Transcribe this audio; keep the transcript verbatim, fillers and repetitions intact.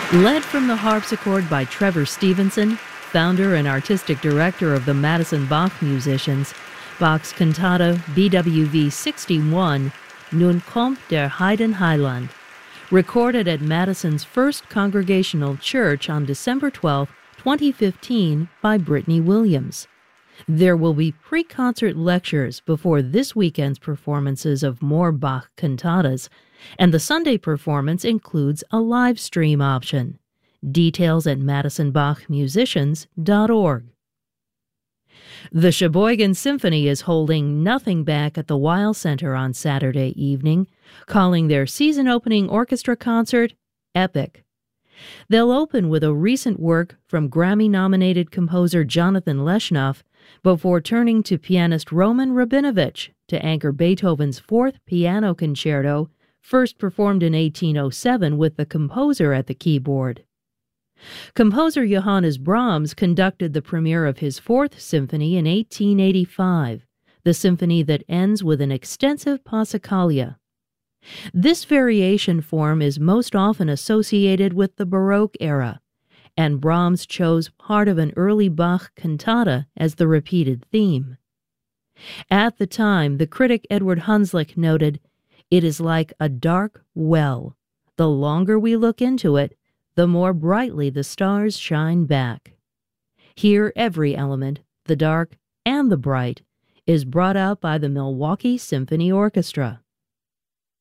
Led from the harpsichord by Trevor Stevenson, founder and artistic director of the Madison Bach Musicians, Bach's cantata B W V sixty-one, Nun kommt der Heidenheiland, recorded at Madison's First Congregational Church on December twelfth, twenty fifteen by Brittany Williams. There will be pre-concert lectures before this weekend's performances of more Bach cantatas, and the Sunday performance includes a live stream option. Details at madison bach musicians dot org. The Sheboygan Symphony is holding Nothing Back at the Weill Center on Saturday evening, calling their season-opening orchestra concert Epic. They'll open with a recent work from Grammy-nominated composer Jonathan Leshnoff before turning to pianist Roman Rabinovich to anchor Beethoven's Fourth Piano Concerto, first performed in eighteen oh seven with the composer at the keyboard. Composer Johannes Brahms conducted the premiere of his Fourth Symphony in eighteen eighty-five, the symphony that ends with an extensive Passacaglia. This variation form is most often associated with the Baroque era, and Brahms chose part of an early Bach cantata as the repeated theme. At the time, the critic Edward Hunslick noted, "It is like a dark well. The longer we look into it, the more brightly the stars shine back." Here every element, the dark and the bright, is brought out by the Milwaukee Symphony Orchestra.